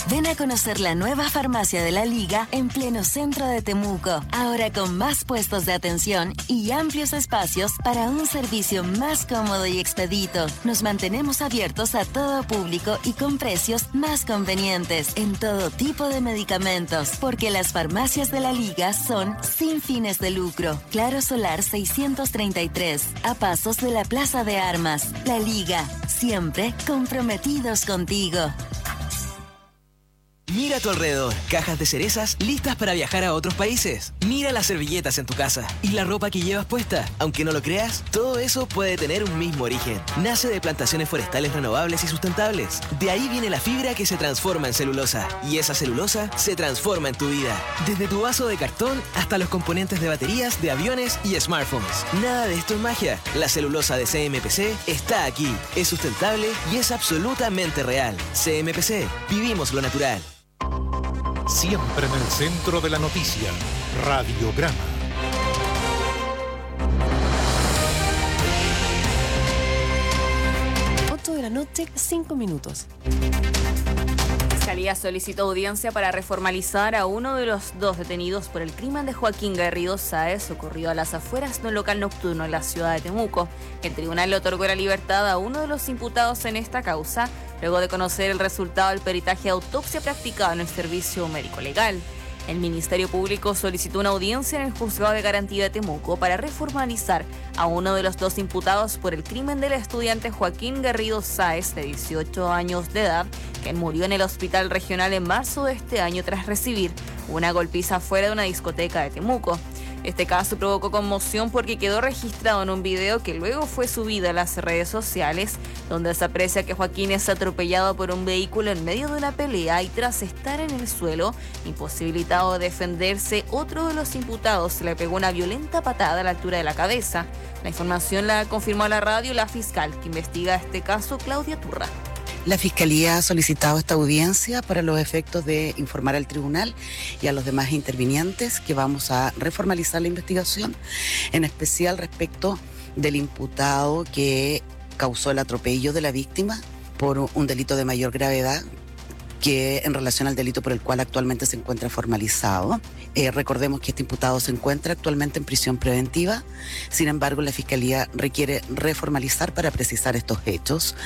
Ven a conocer la nueva farmacia de la Liga en pleno centro de Temuco. Ahora con más puestos de atención y amplios espacios para un servicio más cómodo y expedito. Nos mantenemos abiertos a todo público y con precios más convenientes en todo tipo de medicamentos, porque las farmacias de la Liga son sin fines de lucro. Claro Solar 633, a pasos de la Plaza de Armas. La Liga, siempre comprometidos contigo. Mira a tu alrededor, cajas de cerezas listas para viajar a otros países. Mira las servilletas en tu casa y la ropa que llevas puesta. Aunque no lo creas, todo eso puede tener un mismo origen. Nace de plantaciones forestales renovables y sustentables. De ahí viene la fibra que se transforma en celulosa. Y esa celulosa se transforma en tu vida. Desde tu vaso de cartón hasta los componentes de baterías, de aviones y smartphones. Nada de esto es magia. La celulosa de CMPC está aquí. Es sustentable y es absolutamente real. CMPC, vivimos lo natural. Siempre en el centro de la noticia, Radiograma. De la noche, 5 minutos. La Fiscalía solicitó audiencia para reformalizar a uno de los dos detenidos por el crimen de Joaquín Garrido Sáez, ocurrido a las afueras de un local nocturno en la ciudad de Temuco. El tribunal le otorgó la libertad a uno de los imputados en esta causa, luego de conocer el resultado del peritaje de autopsia practicado en el Servicio Médico Legal. El Ministerio Público solicitó una audiencia en el Juzgado de Garantía de Temuco para reformalizar a uno de los dos imputados por el crimen del estudiante Joaquín Garrido Sáez, de 18 años de edad, que murió en el Hospital Regional en marzo de este año tras recibir una golpiza fuera de una discoteca de Temuco. Este caso provocó conmoción porque quedó registrado en un video que luego fue subido a las redes sociales, donde se aprecia que Joaquín es atropellado por un vehículo en medio de una pelea y tras estar en el suelo, imposibilitado de defenderse, otro de los imputados le pegó una violenta patada a la altura de la cabeza. La información la confirmó a la radio la fiscal que investiga este caso, Claudia Turra. La Fiscalía ha solicitado esta audiencia para los efectos de informar al tribunal y a los demás intervinientes que vamos a reformalizar la investigación, en especial respecto del imputado que causó el atropello de la víctima por un delito de mayor gravedad que en relación al delito por el cual actualmente se encuentra formalizado. Recordemos que este imputado se encuentra actualmente en prisión preventiva, sin embargo la Fiscalía requiere reformalizar para precisar estos hechos.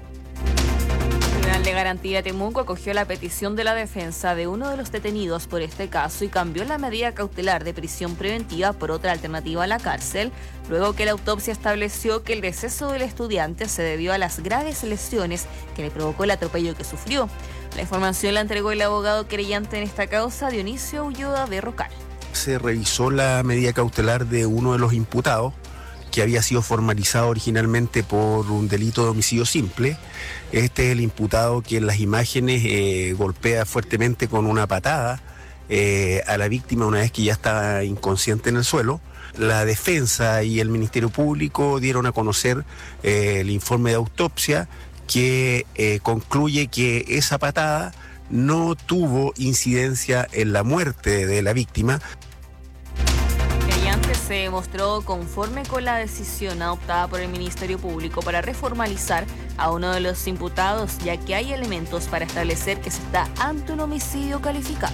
El Tribunal de Garantía de Temuco acogió la petición de la defensa de uno de los detenidos por este caso y cambió la medida cautelar de prisión preventiva por otra alternativa a la cárcel, luego que la autopsia estableció que el deceso del estudiante se debió a las graves lesiones que le provocó el atropello que sufrió. La información la entregó el abogado querellante en esta causa, Dionisio Ulloa de Rocal. Se revisó la medida cautelar de uno de los imputados, que había sido formalizado originalmente por un delito de homicidio simple. Este es el imputado que en las imágenes golpea fuertemente con una patada a la víctima una vez que ya está inconsciente en el suelo. La defensa y el Ministerio Público dieron a conocer el informe de autopsia que concluye que esa patada no tuvo incidencia en la muerte de la víctima. Se mostró conforme con la decisión adoptada por el Ministerio Público para reformalizar a uno de los imputados, ya que hay elementos para establecer que se está ante un homicidio calificado.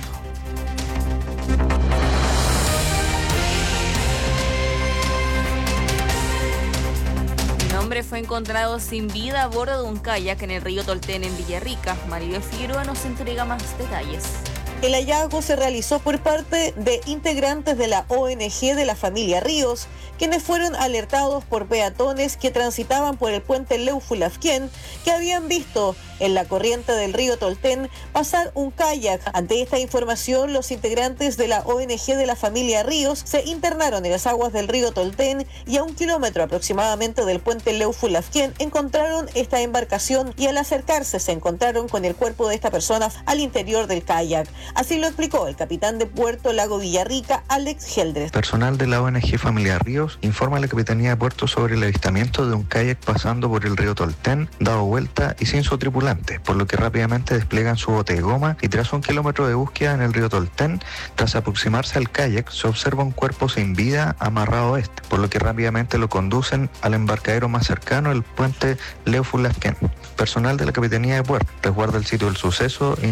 Un hombre fue encontrado sin vida a bordo de un kayak en el río Tolten en Villarrica. Maribel Figueroa nos entrega más detalles. El hallazgo se realizó por parte de integrantes de la ONG de la familia Ríos, quienes fueron alertados por peatones que transitaban por el puente Leufulafquén, que habían visto en la corriente del río Tolten pasar un kayak. Ante esta información, los integrantes de la ONG de la familia Ríos se internaron en las aguas del río Tolten y a 1 kilómetro aproximadamente del puente Leufulafquén encontraron esta embarcación y al acercarse se encontraron con el cuerpo de esta persona al interior del kayak. Así lo explicó el capitán de Puerto Lago Villarrica, Alex Geldres. Personal de la ONG Familia Ríos informa a la Capitanía de Puerto sobre el avistamiento de un kayak pasando por el río Tolten, dado vuelta y sin su tripulante, por lo que rápidamente despliegan su bote de goma y tras 1 kilómetro de búsqueda en el río Tolten, tras aproximarse al kayak, se observa un cuerpo sin vida amarrado a este, por lo que rápidamente lo conducen al embarcadero más cercano, el puente Leufulafquén. Personal de la Capitanía de Puerto resguarda el sitio del suceso